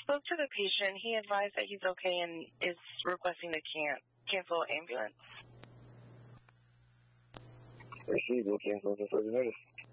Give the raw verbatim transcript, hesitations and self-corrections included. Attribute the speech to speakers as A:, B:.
A: spoke to the patient. He advised that he's okay and is requesting to can cancel ambulance.
B: Received. We'll cancel the further notice.